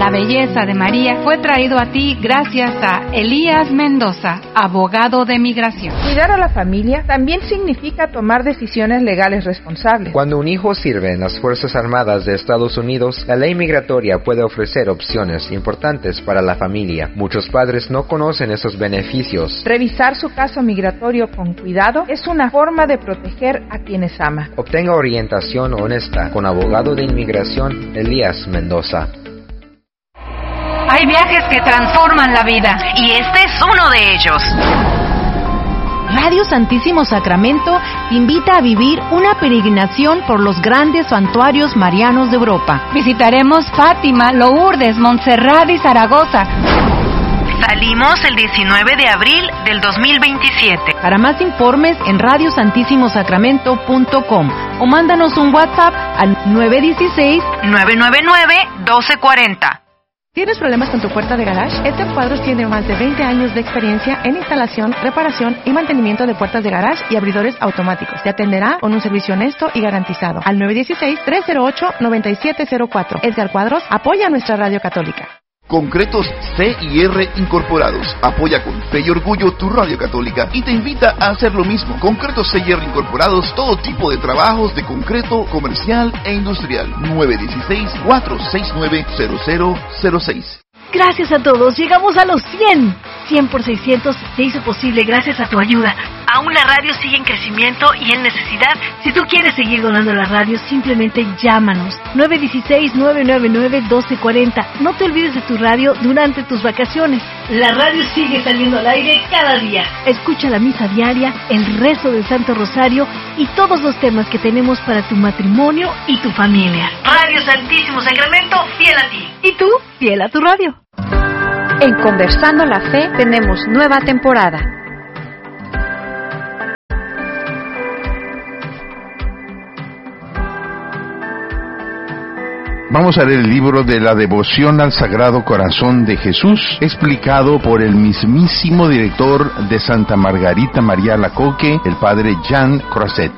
La belleza de María fue traído a ti gracias a Elías Mendoza, abogado de migración. Cuidar a la familia también significa tomar decisiones legales responsables. Cuando un hijo sirve en las Fuerzas Armadas de Estados Unidos, la ley migratoria puede ofrecer opciones importantes para la familia. Muchos padres no conocen esos beneficios. Revisar su caso migratorio con cuidado es una forma de proteger a quienes ama. Obtenga orientación honesta con abogado de inmigración Elías Mendoza. Hay viajes que transforman la vida, y este es uno de ellos. Radio Santísimo Sacramento te invita a vivir una peregrinación por los grandes santuarios marianos de Europa. Visitaremos Fátima, Lourdes, Montserrat y Zaragoza. Salimos el 19 de abril del 2027. Para más informes en radiosantissimosacramento.com o mándanos un WhatsApp al 916-999-1240. ¿Tienes problemas con tu puerta de garage? Este Cuadros tiene más de 20 años de experiencia en instalación, reparación y mantenimiento de puertas de garage y abridores automáticos. Te atenderá con un servicio honesto y garantizado. Al 916-308-9704. Edgar Cuadros apoya a nuestra radio católica. Concretos C&R Incorporados. Apoya con fe y orgullo tu radio católica y te invita a hacer lo mismo. Concretos C&R Incorporados, todo tipo de trabajos de concreto comercial e industrial. 916-469-0006. Gracias a todos, llegamos a los 100. 100 por 600 se hizo posible gracias a tu ayuda. Aún la radio sigue en crecimiento y en necesidad. Si tú quieres seguir donando la radio, simplemente llámanos. 916-999-1240. No te olvides de tu radio durante tus vacaciones. La radio sigue saliendo al aire cada día. Escucha la misa diaria, el rezo del Santo Rosario y todos los temas que tenemos para tu matrimonio y tu familia. Radio Santísimo Sacramento, fiel a ti. Y tú, fiel a tu radio. En Conversando la Fe tenemos nueva temporada. Vamos a leer el libro de la devoción al Sagrado Corazón de Jesús, explicado por el mismísimo director de Santa Margarita María Alacoque, el padre Jean Croiset.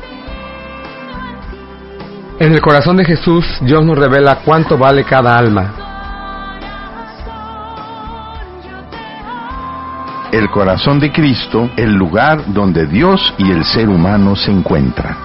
En el corazón de Jesús, Dios nos revela cuánto vale cada alma. El corazón de Cristo, el lugar donde Dios y el ser humano se encuentran.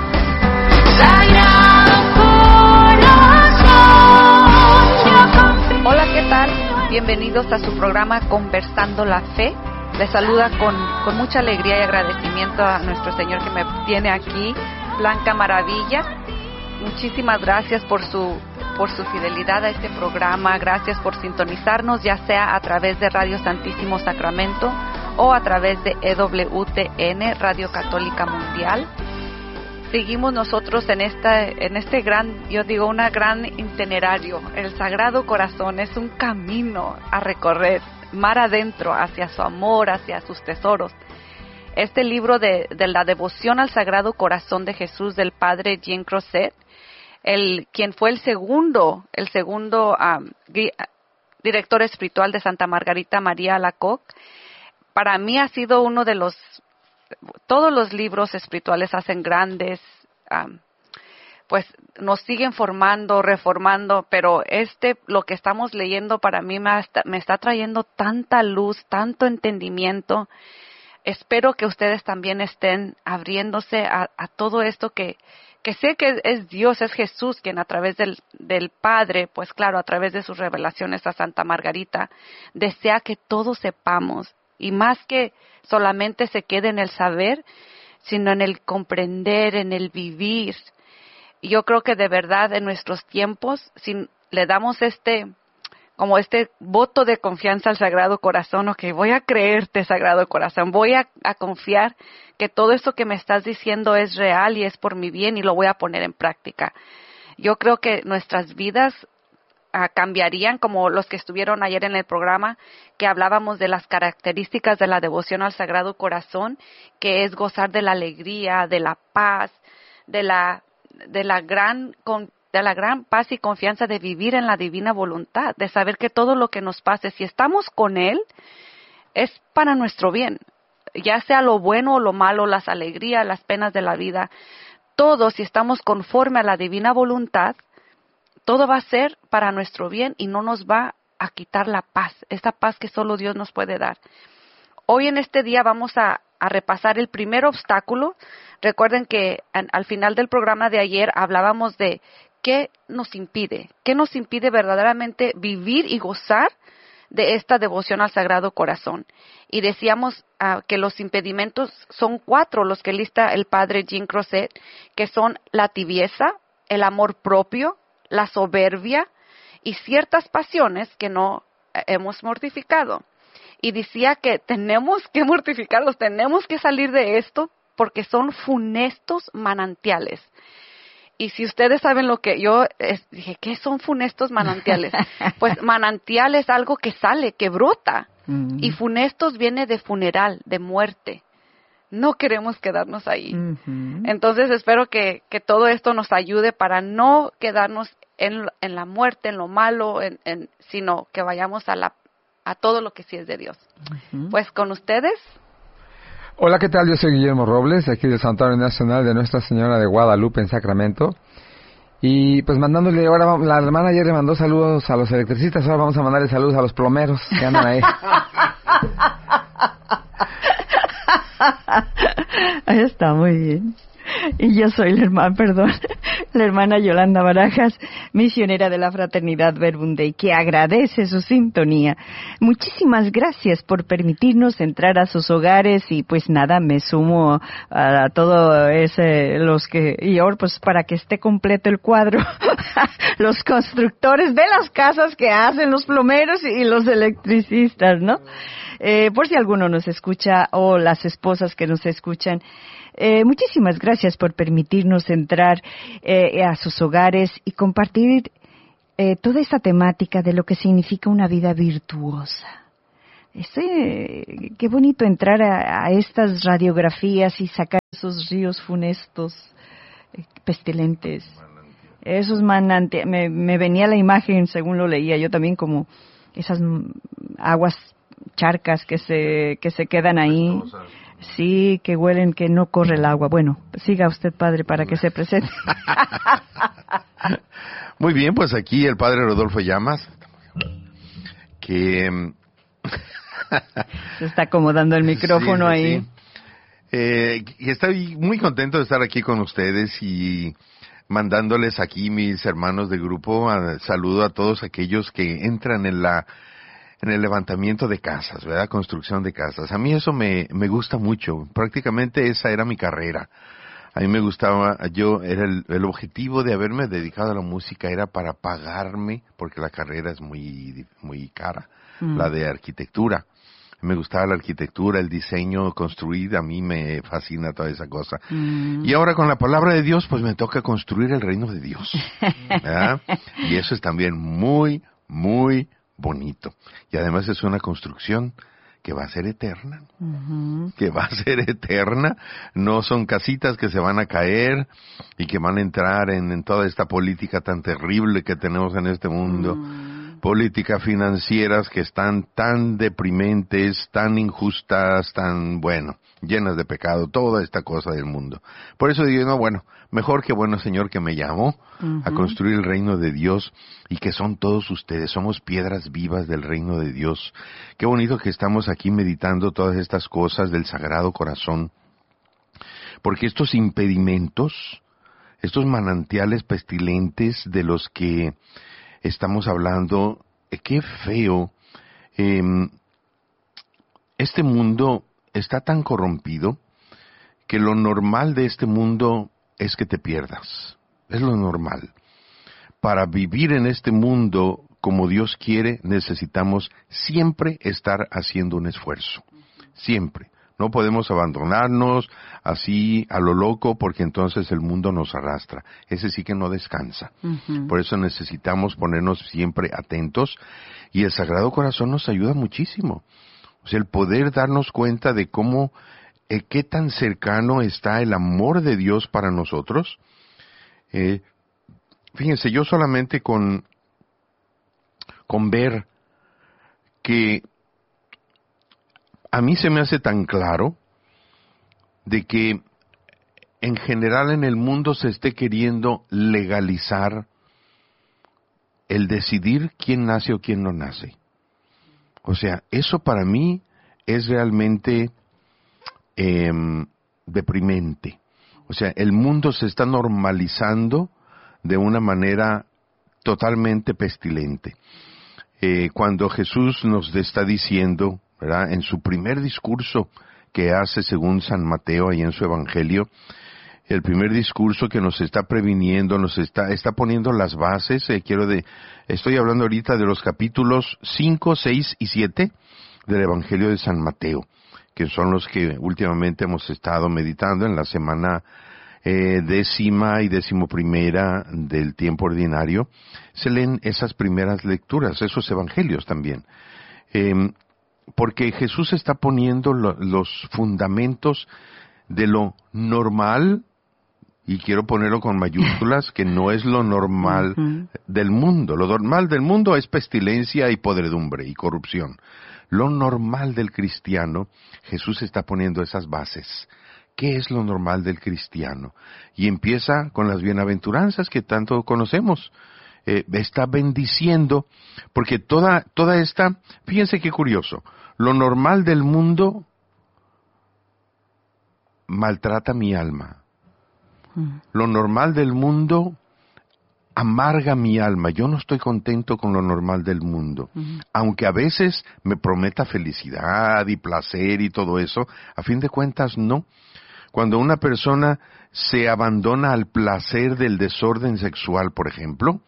Hola, ¿qué tal? Bienvenidos a su programa Conversando la Fe. Les saluda con mucha alegría y agradecimiento a nuestro Señor que me tiene aquí, Blanca Maravilla. Muchísimas gracias por su fidelidad a este programa. Gracias por sintonizarnos, ya sea a través de Radio Santísimo Sacramento o a través de EWTN, Radio Católica Mundial. Seguimos nosotros en este gran, yo digo, una gran itinerario. El Sagrado Corazón es un camino a recorrer, mar adentro, hacia su amor, hacia sus tesoros. Este libro de la devoción al Sagrado Corazón de Jesús del padre Jean Croiset, quien fue el segundo director espiritual de Santa Margarita María Alacoque, para mí ha sido uno de todos los libros espirituales hacen grandes, pues nos siguen formando, reformando, pero lo que estamos leyendo para mí me está trayendo tanta luz, tanto entendimiento. Espero que ustedes también estén abriéndose a todo esto que sé que es Dios, es Jesús quien a través del Padre, pues claro, a través de sus revelaciones a Santa Margarita, desea que todos sepamos, y más que solamente se quede en el saber, sino en el comprender, en el vivir. Y yo creo que de verdad en nuestros tiempos, si le damos como este voto de confianza al Sagrado Corazón, ok, voy a creerte, Sagrado Corazón, voy a confiar que todo esto que me estás diciendo es real y es por mi bien y lo voy a poner en práctica. Yo creo que nuestras vidas cambiarían, como los que estuvieron ayer en el programa, que hablábamos de las características de la devoción al Sagrado Corazón, que es gozar de la alegría, de la paz, de la gran paz y confianza de vivir en la divina voluntad, de saber que todo lo que nos pase, si estamos con Él, es para nuestro bien, ya sea lo bueno o lo malo, las alegrías, las penas de la vida, todo, si estamos conforme a la divina voluntad, todo va a ser para nuestro bien y no nos va a quitar la paz, esa paz que solo Dios nos puede dar. Hoy en este día vamos a repasar el primer obstáculo. Recuerden que al final del programa de ayer hablábamos de qué nos impide verdaderamente vivir y gozar de esta devoción al Sagrado Corazón. Y decíamos que los impedimentos son 4 los que lista el padre Jean Crozet, que son la tibieza, el amor propio, la soberbia y ciertas pasiones que no hemos mortificado. Y decía que tenemos que mortificarlos, tenemos que salir de esto porque son funestos manantiales. Y si ustedes saben lo que yo dije, ¿qué son funestos manantiales? Pues manantial es algo que sale, que brota. Y funestos viene de funeral, de muerte. No queremos quedarnos ahí. Entonces espero que todo esto nos ayude para no quedarnos en la muerte, en lo malo, sino que vayamos a todo lo que sí es de Dios. Pues con ustedes. Hola, ¿qué tal? Yo soy Guillermo Robles, de aquí del Santuario Nacional de Nuestra Señora de Guadalupe en Sacramento. Y pues mandándole, ahora la hermana ayer le mandó saludos a los electricistas, ahora vamos a mandarle saludos a los plomeros que andan ahí. Ahí está, muy bien. Y yo soy la hermana Yolanda Barajas, misionera de la Fraternidad Verbum Dei, que agradece su sintonía. Muchísimas gracias por permitirnos entrar a sus hogares y pues nada, me sumo a todo y ahora pues para que esté completo el cuadro, los constructores de las casas que hacen los plomeros y los electricistas, ¿no? Por si alguno nos escucha o las esposas que nos escuchan, muchísimas gracias por permitirnos entrar a sus hogares y compartir toda esta temática de lo que significa una vida virtuosa. Qué bonito entrar a estas radiografías y sacar esos ríos funestos, pestilentes, esos manantiales. Me venía la imagen, según lo leía yo también, como esas aguas charcas que se quedan ahí. Sí, que huelen, que no corre el agua. Bueno, siga usted, padre, para que se presente. Muy bien, pues aquí el padre Rodolfo Llamas, que se está acomodando el micrófono ahí. Sí. Estoy muy contento de estar aquí con ustedes y mandándoles aquí mis hermanos de grupo, saludo a todos aquellos que entran en el levantamiento de casas, ¿verdad? Construcción de casas. A mí eso me gusta mucho. Prácticamente esa era mi carrera. A mí me gustaba, era el objetivo de haberme dedicado a la música era para pagarme, porque la carrera es muy, muy cara, la de arquitectura. Me gustaba la arquitectura, el diseño, construir, a mí me fascina toda esa cosa. Y ahora con la palabra de Dios, pues me toca construir el reino de Dios, ¿verdad? Y eso es también muy, muy bonito. Y además es una construcción que va a ser eterna. Que va a ser eterna. No son casitas que se van a caer y que van a entrar en toda esta política tan terrible que tenemos en este mundo. Políticas financieras que están tan deprimentes, tan injustas, llenas de pecado, toda esta cosa del mundo. Por eso digo, mejor que Señor que me llamó a construir el reino de Dios y que son todos ustedes, somos piedras vivas del reino de Dios. Qué bonito que estamos aquí meditando todas estas cosas del Sagrado Corazón, porque estos impedimentos, estos manantiales pestilentes de los que estamos hablando, qué feo. Este mundo está tan corrompido que lo normal de este mundo es que te pierdas. Es lo normal. Para vivir en este mundo como Dios quiere, necesitamos siempre estar haciendo un esfuerzo. Siempre. No podemos abandonarnos así a lo loco porque entonces el mundo nos arrastra. Ese sí que no descansa. Por eso necesitamos ponernos siempre atentos y el Sagrado Corazón nos ayuda muchísimo. O sea, el poder darnos cuenta de cómo, qué tan cercano está el amor de Dios para nosotros. Fíjense, yo solamente con ver que a mí se me hace tan claro de que en general en el mundo se esté queriendo legalizar el decidir quién nace o quién no nace. O sea, eso para mí es realmente deprimente. O sea, el mundo se está normalizando de una manera totalmente pestilente. Cuando Jesús nos está diciendo, ¿verdad?, en su primer discurso que hace según San Mateo ahí en su Evangelio, el primer discurso que nos está previniendo, nos está poniendo las bases, estoy hablando ahorita de los capítulos 5, 6 y 7 del Evangelio de San Mateo, que son los que últimamente hemos estado meditando en la semana 10ª y 11ª del tiempo ordinario. Se leen esas primeras lecturas, esos evangelios también, porque Jesús está poniendo los fundamentos de lo normal, y quiero ponerlo con mayúsculas, que no es lo normal del mundo. Lo normal del mundo es pestilencia y podredumbre y corrupción. Lo normal del cristiano, Jesús está poniendo esas bases. ¿Qué es lo normal del cristiano? Y empieza con las bienaventuranzas que tanto conocemos. Está bendiciendo, porque toda esta, fíjense qué curioso, lo normal del mundo maltrata mi alma. Lo normal del mundo amarga mi alma. Yo no estoy contento con lo normal del mundo. Aunque a veces me prometa felicidad y placer y todo eso, a fin de cuentas no. Cuando una persona se abandona al placer del desorden sexual, por ejemplo,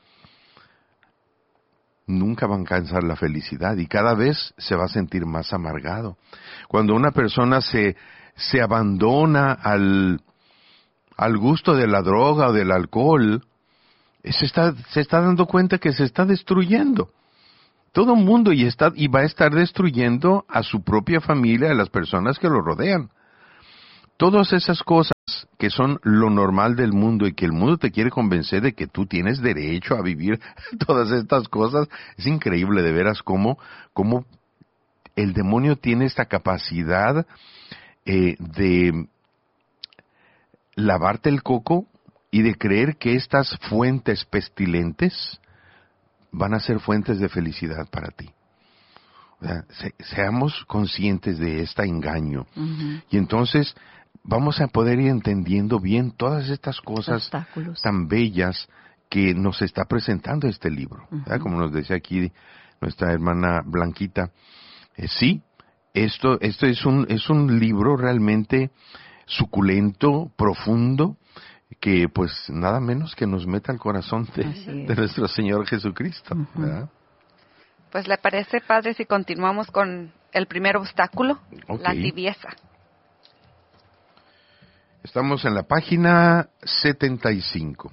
nunca va a alcanzar la felicidad y cada vez se va a sentir más amargado. Cuando una persona se abandona al gusto de la droga o del alcohol, se está dando cuenta que se está destruyendo. Todo el mundo y va a estar destruyendo a su propia familia, a las personas que lo rodean. Todas esas cosas que son lo normal del mundo y que el mundo te quiere convencer de que tú tienes derecho a vivir todas estas cosas, es increíble de veras cómo el demonio tiene esta capacidad de lavarte el coco y de creer que estas fuentes pestilentes van a ser fuentes de felicidad para ti. O sea, seamos conscientes de este engaño. Y entonces vamos a poder ir entendiendo bien todas estas cosas tan bellas que nos está presentando este libro. Como nos decía aquí nuestra hermana Blanquita, sí, esto es un libro realmente suculento, profundo, que pues nada menos que nos meta al corazón de nuestro Señor Jesucristo, ¿verdad? Pues le parece, padre, si continuamos con el primer obstáculo, la tibieza. Estamos en la página 75.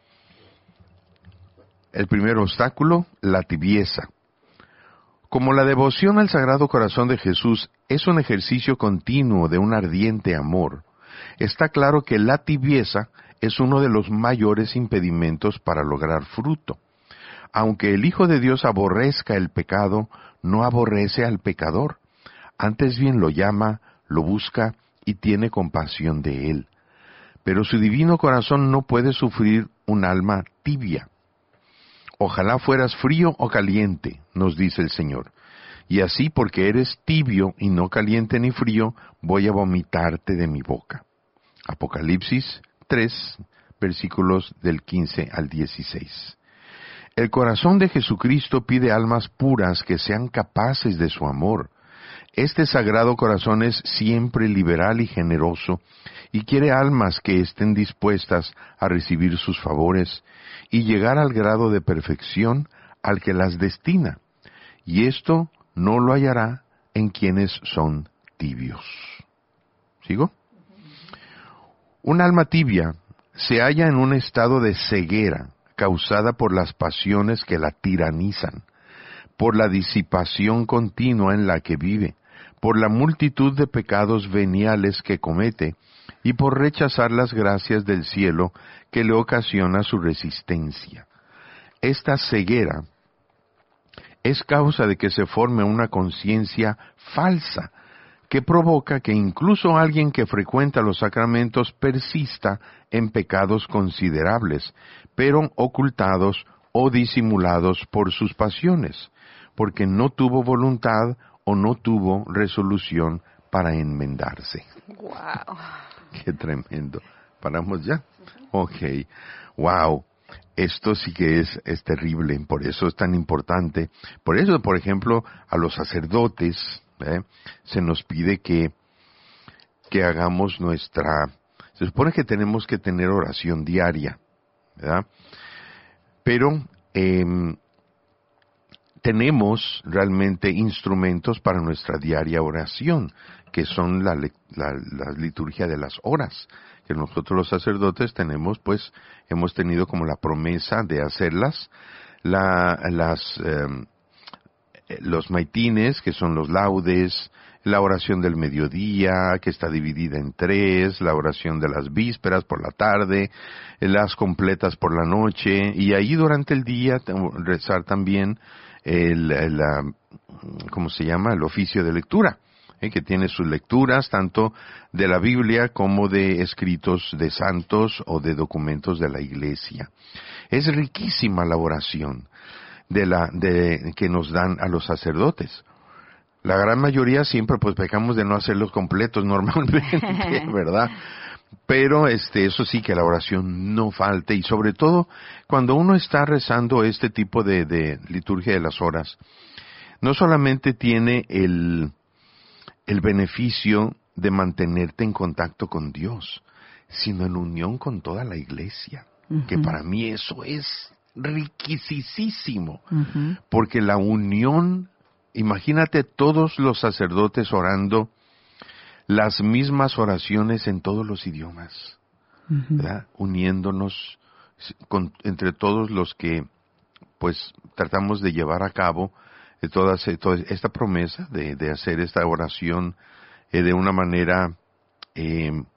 El primer obstáculo, la tibieza. Como la devoción al Sagrado Corazón de Jesús es un ejercicio continuo de un ardiente amor, está claro que la tibieza es uno de los mayores impedimentos para lograr fruto. Aunque el Hijo de Dios aborrezca el pecado, no aborrece al pecador. Antes bien lo llama, lo busca y tiene compasión de él. Pero su divino corazón no puede sufrir un alma tibia. Ojalá fueras frío o caliente, nos dice el Señor. Y así, porque eres tibio y no caliente ni frío, voy a vomitarte de mi boca. Apocalipsis 3, versículos del 15 al 16. El corazón de Jesucristo pide almas puras que sean capaces de su amor. Este sagrado corazón es siempre liberal y generoso, y quiere almas que estén dispuestas a recibir sus favores y llegar al grado de perfección al que las destina. Y esto no lo hallará en quienes son tibios. ¿Sigo? Un alma tibia se halla en un estado de ceguera causada por las pasiones que la tiranizan, por la disipación continua en la que vive, por la multitud de pecados veniales que comete y por rechazar las gracias del cielo que le ocasiona su resistencia. Esta ceguera es causa de que se forme una conciencia falsa, que provoca que incluso alguien que frecuenta los sacramentos persista en pecados considerables, pero ocultados o disimulados por sus pasiones, porque no tuvo voluntad o no tuvo resolución para enmendarse. Wow. Qué tremendo. ¿Paramos ya? Ok. Wow. Esto sí que es terrible, por eso es tan importante. Por eso, por ejemplo, a los sacerdotes se nos pide que hagamos se supone que tenemos que tener oración diaria, ¿verdad? Pero tenemos realmente instrumentos para nuestra diaria oración, que son la liturgia de las horas, que nosotros los sacerdotes tenemos, pues, hemos tenido como la promesa de hacerlas, los maitines, que son los laudes, la oración del mediodía, que está dividida en 3, la oración de las vísperas por la tarde, las completas por la noche, y ahí durante el día rezar también ¿cómo se llama? El oficio de lectura, que tiene sus lecturas tanto de la Biblia como de escritos de santos o de documentos de la Iglesia. Es riquísima la oración que nos dan a los sacerdotes. La gran mayoría siempre pues pecamos de no hacerlos completos normalmente, ¿verdad? Pero eso sí, que la oración no falte, y sobre todo cuando uno está rezando este tipo de liturgia de las horas, no solamente tiene el beneficio de mantenerte en contacto con Dios, sino en unión con toda la Iglesia, que para mí eso es riquisísimo, porque la unión, imagínate todos los sacerdotes orando las mismas oraciones en todos los idiomas, ¿verdad? Uniéndonos entre todos los que pues tratamos de llevar a cabo toda esta promesa de hacer esta oración de una manera